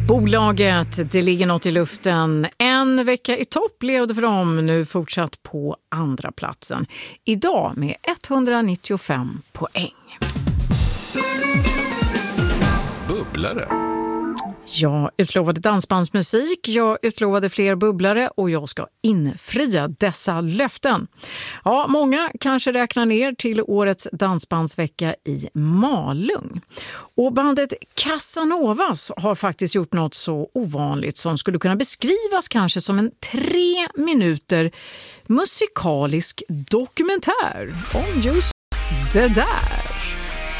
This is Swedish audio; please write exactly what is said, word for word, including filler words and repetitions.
Bolaget, det ligger något i luften. En vecka i topp levde för dem, nu fortsatt på andra platsen. Idag med etthundranittiofem poäng. Bubblare. Jag utlovade dansbandsmusik, jag utlovade fler bubblare och jag ska infria dessa löften. Ja, många kanske räknar ner till årets dansbandsvecka i Malung. Och bandet Casanovas har faktiskt gjort något så ovanligt som skulle kunna beskrivas kanske som en tre minuter musikalisk dokumentär om just det där.